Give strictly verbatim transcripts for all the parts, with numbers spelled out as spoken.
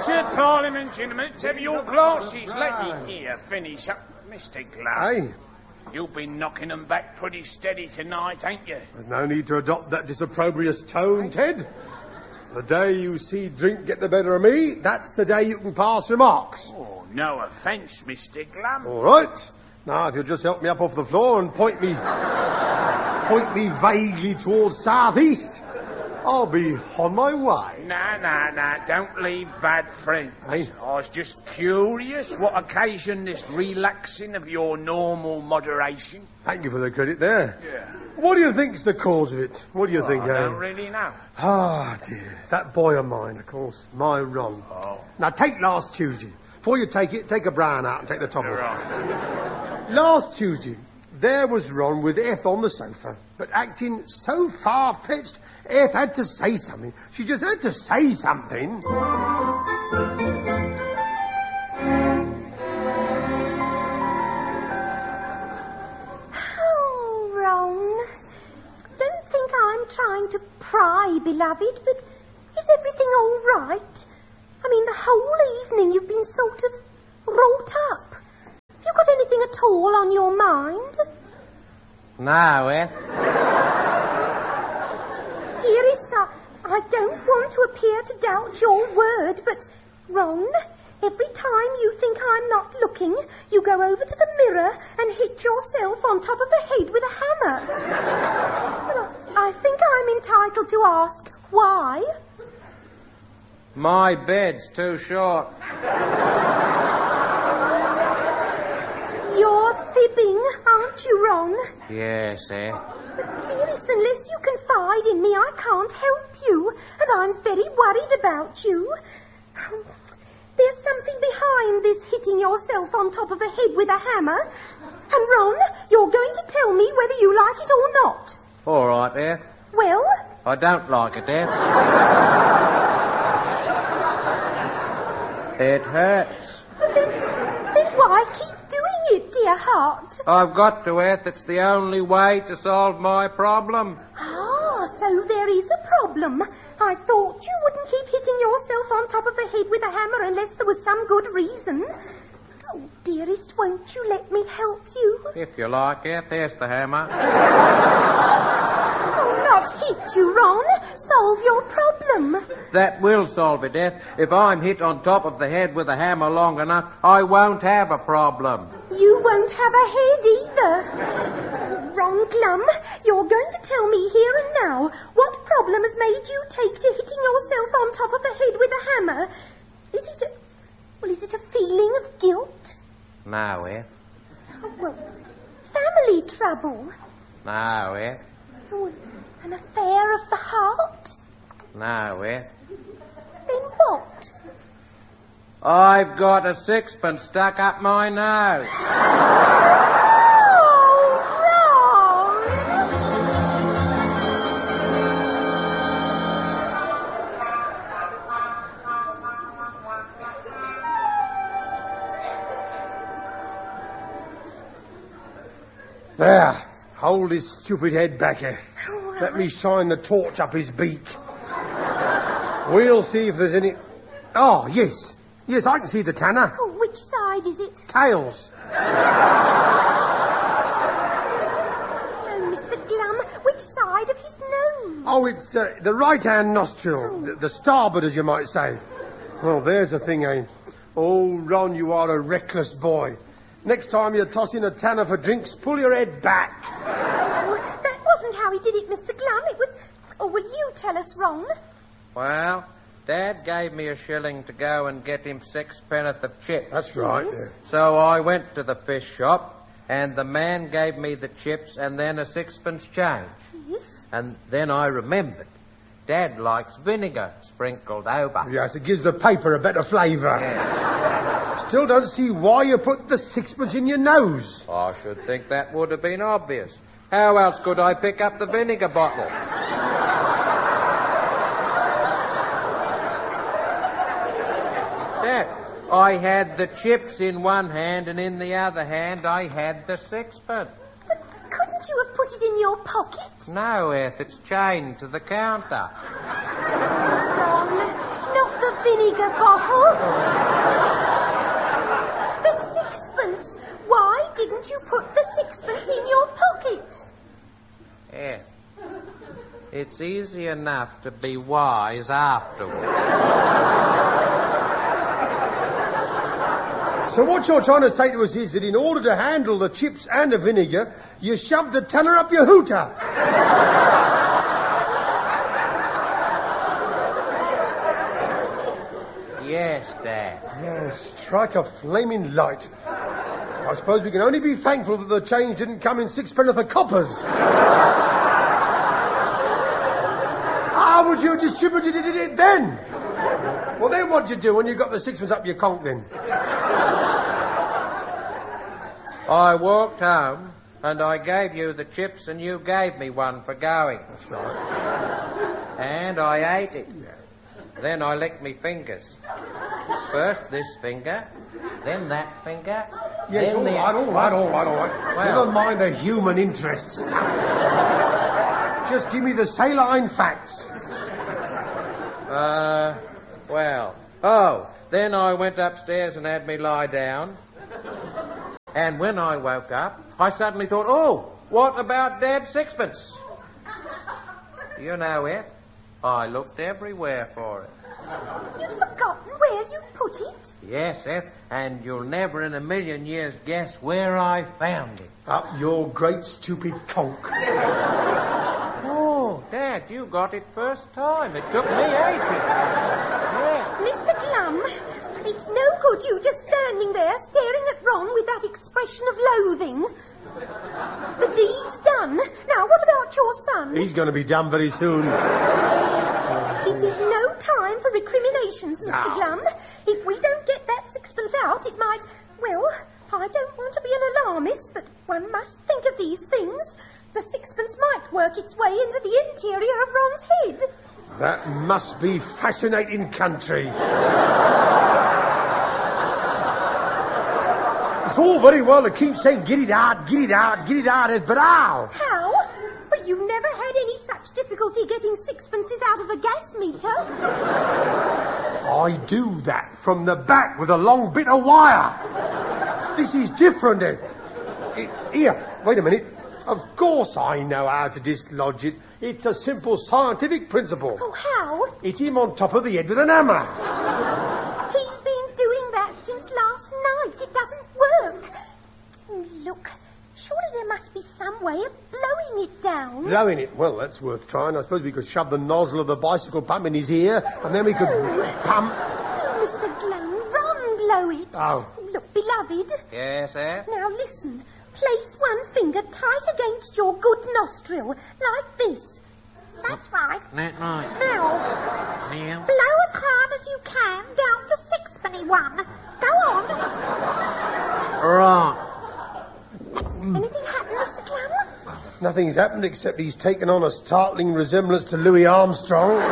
to Parliament, gentlemen. Have your glasses. Let me here finish up. Mister Glum. Hey? You've been knocking them back pretty steady tonight, ain't you? There's no need to adopt that disopprobrious tone, Ted. The day you see drink get the better of me, that's the day you can pass remarks. Oh, no offence, Mister Glum. All right. Now, if you'll just help me up off the floor and point me... point me vaguely towards southeast, I'll be on my way. Nah, nah, nah, don't leave bad friends. Hey? I was just curious what occasioned this relaxing of your normal moderation. Thank you for the credit there. Yeah. What do you think's the cause of it? What do you Well, think, I eh? don't really know. Ah, dear. That boy of mine, of course. My Ron. Oh. Now, take last Tuesday. Before you take it, take a brown out and take the top You're off. right. Last Tuesday, there was Ron with Eth on the sofa, but acting so far-fetched, Eth had to say something. She just had to say something. Oh, Ron. Don't think I'm trying to pry, beloved, but is everything all right? I mean, the whole evening you've been sort of wrought up. Have you got anything at all on your mind? No, eh? Dearest, I, I don't want to appear to doubt your word, but, Ron, every time you think I'm not looking, you go over to the mirror and hit yourself on top of the head with a hammer. Well, I think I'm entitled to ask why. My bed's too short. You're fibbing, aren't you, Ron? Yes, eh? But, dearest, unless you confide in me, I can't help you, and I'm very worried about you. There's something behind this hitting yourself on top of the head with a hammer. And, Ron, you're going to tell me whether you like it or not. All right, eh? Well? I don't like it, eh? It hurts. Then, then why keep doing it, dear heart? I've got to, Eth. It's the only way to solve my problem. Ah, so there is a problem. I thought you wouldn't keep hitting yourself on top of the head with a hammer unless there was some good reason. Oh, dearest, won't you let me help you? If you like, Eth, there's the hammer. Oh, not hit you, Ron. Solve your problem. That will solve it, Eth. If I'm hit on top of the head with a hammer long enough, I won't have a problem. You won't have a head either. Ron Glum, you're going to tell me here and now what problem has made you take to hitting yourself on top of the head with a hammer. Is it a... Well, is it a feeling of guilt? No, Eth. Oh, well, family trouble? No, Eth. Oh, an affair of the heart? No, Eth. Then what? I've got a sixpence stuck up my nose. There. Hold his stupid head back here. Oh, Let me shine the torch up his beak. We'll see if there's any... Oh, yes. Yes, I can see the tanner. Oh, which side is it? Tails. Oh, Mister Glum, which side of his nose? Oh, it's uh, the right-hand nostril. The, the starboard, as you might say. Well, there's a thing, eh? Oh, Ron, you are a reckless boy. Next time you're tossing a tanner for drinks, pull your head back. Oh, that wasn't how he did it, Mister Glum. It was... Oh, will you tell us, Ron? Well, Dad gave me a shilling to go and get him sixpenn'orth of chips. That's right. Yes. Yeah. So I went to the fish shop, and the man gave me the chips and then a sixpence change. Yes. And then I remembered. Dad likes vinegar sprinkled over. Yes, it gives the paper a better flavour. Yes. Still don't see why you put the sixpence in your nose. I should think that would have been obvious. How else could I pick up the vinegar bottle? Dad, I had the chips in one hand, and in the other hand I had the sixpence. But couldn't you have put it in your pocket? No, Eth, it's chained to the counter. Ron, not the vinegar bottle. The sixpence. Why didn't you put the sixpence in your pocket? Yeah. It's easy enough to be wise afterwards. So what you're trying to say to us is that in order to handle the chips and the vinegar, you shoved the tenner up your hooter. Yes, Dad. Yes, strike a flaming light. I suppose we can only be thankful that the change didn't come in sixpenn'orth coppers. How would you have distributed it then? Well, then what'd you do when you got the sixpence up your conk then? I walked home and I gave you the chips and you gave me one for going. That's right. And I ate it. Then I licked me fingers. First this finger, then that finger. Yes, then all the... right, all right, all right, all right. Well... Never mind the human interests. Just give me the saline facts. Uh, well, oh, then I went upstairs and had me lie down. And when I woke up, I suddenly thought, oh, what about Dad's sixpence? You know it. I looked everywhere for it. You'd forgotten where you put it? Yes, Eth, and you'll never in a million years guess where I found it. Up your great stupid conk. Oh, Dad, you got it first time. It took me ages. Yeah. Mister Glum, it's no good you just standing there staring at Ron with that expression of loathing. The deed's done. Now, what about your son? He's going to be done very soon. This is no time for recriminations, Mister No. Glum. If we don't get that sixpence out, it might... Well, I don't want to be an alarmist, but one must think of these things. The sixpence might work its way into the interior of Ron's head. That must be fascinating country. It's all very well to keep saying, get it out, get it out, get it out, but how? How? But you've never had any such difficulty getting sixpences out of a gas meter. I do that from the back with a long bit of wire. This is different, Ed. It, here, wait a minute. Of course I know how to dislodge it. It's a simple scientific principle. Oh, how? Hit him on top of the head with an hammer. He's been doing that since last night. It doesn't work. Look, surely there must be some way of blowing it down. Blowing it? Well, that's worth trying. I suppose we could shove the nozzle of the bicycle pump in his ear, and then we could No. pump... No, Mister Glum, Ron blow it. Oh. Look, beloved. Yes, Eth? Now listen. Place one finger tight against your good nostril, like this. That's right. That's right. Now, Now? blow as hard as you can down the sixpenny one. Go on. Right. Anything happen, Mister Glum? Nothing's happened except he's taken on a startling resemblance to Louis Armstrong.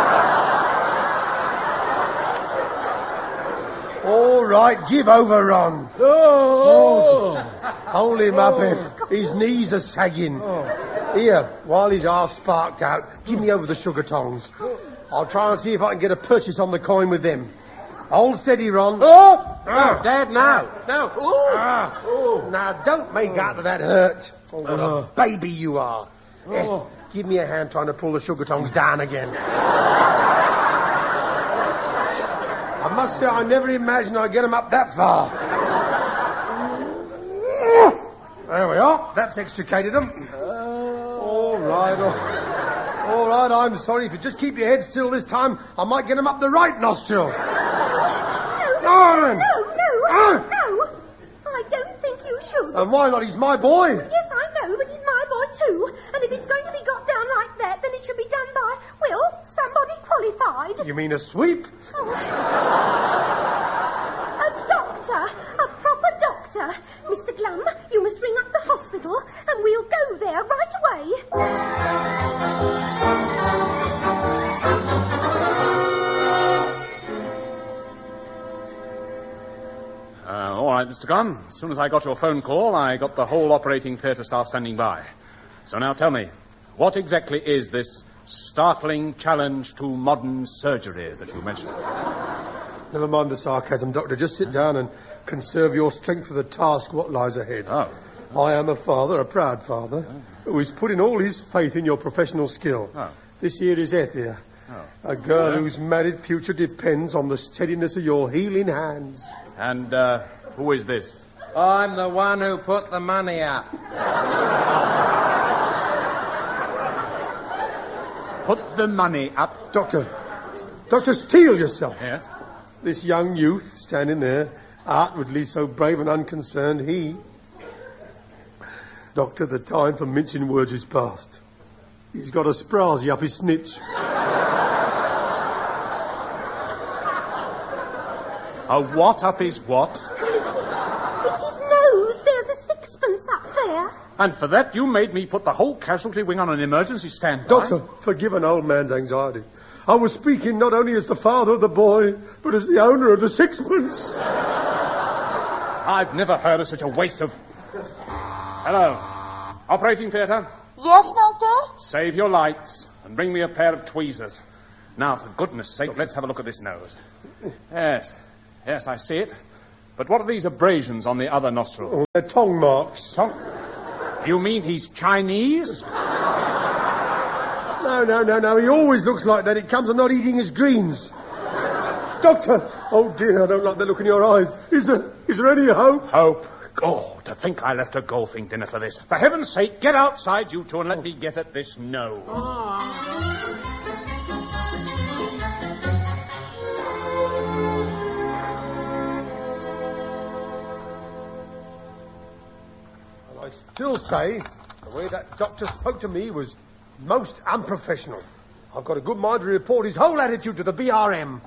All right, give over, Ron. Oh! Hold him up, Ed. His knees are sagging. Here, while he's half sparked out, give me over the sugar tongs. I'll try and see if I can get a purchase on the coin with them. Hold steady, Ron. Oh! Oh, Dad, no. No. Ooh. Ah. Oh. Now, don't make out that that hurt. Oh, what a baby you are. Eh, give me a hand trying to pull the sugar tongs down again. I must say, I never imagined I'd get them up that far. There we are. That's extricated them. All right. All, all right, I'm sorry. If you just keep your head still this time, I might get them up the right nostril. No, No, no, no, Ah. no. I don't think you should. And why not? He's my boy. Yes, I know, but he's my boy too. And if it's going to be got down like that, then it should be done by, well, somebody qualified. You mean a sweep? Oh. A doctor, a proper doctor. Mister Glum, you must ring up the hospital and we'll go there right away. Uh, all right, Mister Glum. As soon as I got your phone call, I got the whole operating theatre staff standing by. So now tell me, what exactly is this startling challenge to modern surgery that you mentioned. Never mind the sarcasm, Doctor. Just sit down and conserve your strength for the task what lies ahead. Oh. I am a father, a proud father, oh. who is putting all his faith in your professional skill. Oh. This here is Ethia, oh. a girl yeah. whose married future depends on the steadiness of your healing hands. And uh, who is this? I'm the one who put the money up. Put the money up? Doctor, Doctor, steel yourself. Yes? This young youth standing there, outwardly so brave and unconcerned, he... Doctor, the time for mincing words is past. He's got a sprazy up his snitch. A what up his what? It's his nose. There's a sixpence up there. And for that, you made me put the whole casualty wing on an emergency standby? Doctor, forgive an old man's anxiety. I was speaking not only as the father of the boy, but as the owner of the sixpence. I've never heard of such a waste of... Hello. Operating theatre? Yes, Doctor? Save your lights and bring me a pair of tweezers. Now, for goodness sake, Doctor. Let's have a look at this nose. Yes. Yes, I see it. But what are these abrasions on the other nostril? Oh, they're tongue marks. Tongue? You mean he's Chinese? No, no, no, no. He always looks like that. It comes of not eating his greens. Doctor! Oh, dear, I don't like the look in your eyes. Is there, is there any hope? Hope? Oh, to think I left a golfing dinner for this. For heaven's sake, get outside, you two, and let oh. me get at this nose. Oh. I still say the way that doctor spoke to me was most unprofessional. I've got a good mind to report his whole attitude to the B R M.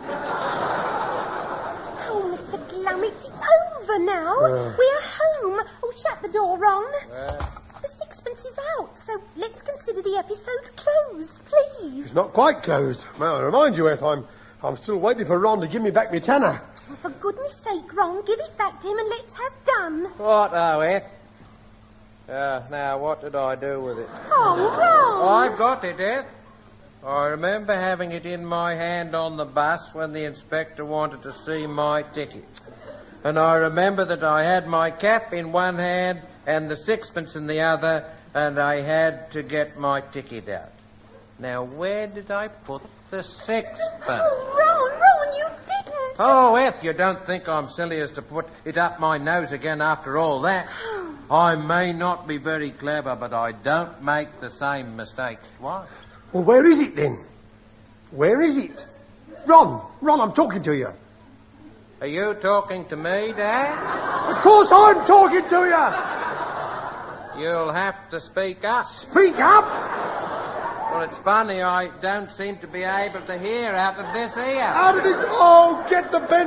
Oh, Mister Glummit, it's over now. Uh, We're home. Oh, shut the door, Ron. Uh, the sixpence is out, so let's consider the episode closed, please. It's not quite closed. Well, I remind you, Eth, I'm, I'm still waiting for Ron to give me back my tanner. Well, for goodness sake, Ron, give it back to him and let's have done. What, oh, Eth? Uh, now, what did I do with it? Oh, Ron! I've got it, Eth. I remember having it in my hand on the bus when the inspector wanted to see my ticket. And I remember that I had my cap in one hand and the sixpence in the other, and I had to get my ticket out. Now, where did I put the sixpence? Oh, Ron, Ron, you didn't! Oh, Eth, you don't think I'm silly as to put it up my nose again after all that? I may not be very clever, but I don't make the same mistakes twice. Well, where is it, then? Where is it? Ron, Ron, I'm talking to you. Are you talking to me, Dad? Of course I'm talking to you! You'll have to speak up. Speak up? Well, it's funny, I don't seem to be able to hear out of this ear. Out of this... Oh, get the bench